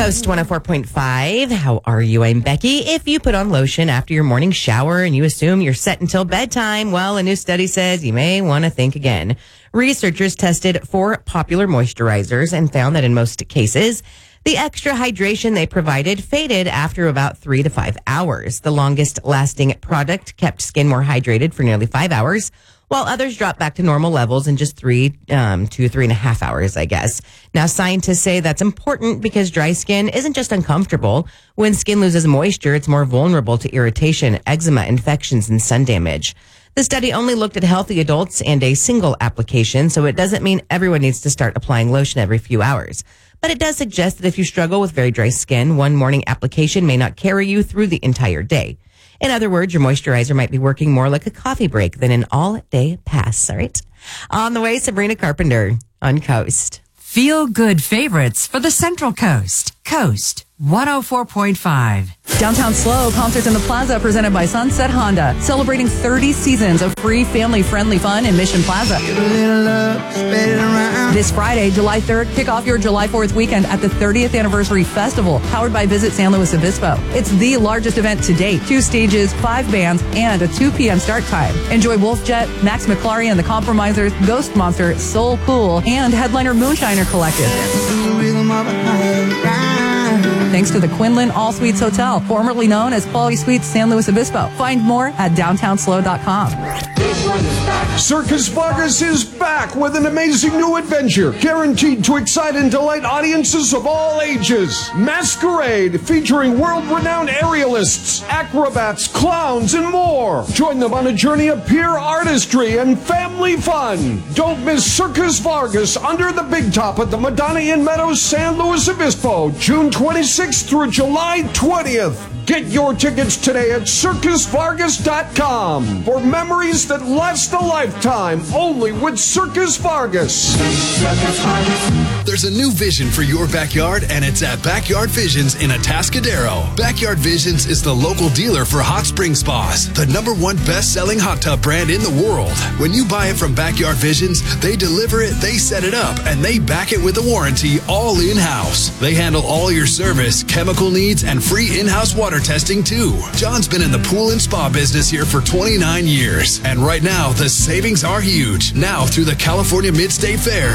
Coast 104.5. How are you? I'm Becky. If you put on lotion after your morning shower and you assume you're set until bedtime, well, a new study says you may want to think again. Researchers tested 4 popular moisturizers and found that in most cases, the extra hydration they provided faded after about 3 to 5 hours. The longest lasting product kept skin more hydrated for nearly 5 hours, while others dropped back to normal levels in just 3 to 3.5 hours, I guess. Now, scientists say that's important because dry skin isn't just uncomfortable. When skin loses moisture, it's more vulnerable to irritation, eczema, infections, and sun damage. The study only looked at healthy adults and a single application, so it doesn't mean everyone needs to start applying lotion every few hours. But it does suggest that if you struggle with very dry skin, one morning application may not carry you through the entire day. In other words, your moisturizer might be working more like a coffee break than an all-day pass, all right? On the way, Sabrina Carpenter on Coast. Feel good favorites for the Central Coast. Coast 104.5. Downtown Slow, concerts in the Plaza presented by Sunset Honda, celebrating 30 seasons of free family-friendly fun in Mission Plaza. This Friday, July 3rd, kick off your July 4th weekend at the 30th Anniversary Festival, powered by Visit San Luis Obispo. It's the largest event to date. 2 stages, 5 bands, and a 2 p.m. start time. Enjoy Wolfjet, Max McClary and the Compromisers, Ghost Monster, Soul Cool, and headliner Moonshiner Collective. Thanks to the Quinlan All Suites Hotel, formerly known as Quality Suites San Luis Obispo. Find more at downtownslow.com. Circus Vargas is back with an amazing new adventure, guaranteed to excite and delight audiences of all ages. Masquerade, featuring world-renowned aerialists, acrobats, clowns, and more. Join them on a journey of pure artistry and family fun. Don't miss Circus Vargas under the big top at the Madonna Inn Meadows, San Luis Obispo, June 26th through July 20th. Get your tickets today at circusvargas.com for memories that last a lifetime, only with Circus Vargas. There's a new vision for your backyard, and it's at Backyard Visions in Atascadero. Backyard Visions is the local dealer for Hot Spring Spas, the #1 best-selling hot tub brand in the world. When you buy it from Backyard Visions, they deliver it, they set it up, and they back it with a warranty all in-house. They handle all your service, chemical needs, and free in-house water testing too. John's been in the pool and spa business here for 29 years, and right now the savings are huge. Now through the California Mid-State Fair,